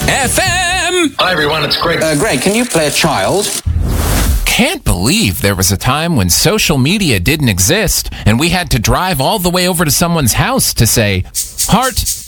FM. Hi, everyone. It's Greg. Greg, can you play a child? Can't believe there was a time when social media didn't exist and we had to drive all the way over to someone's house to say, heart,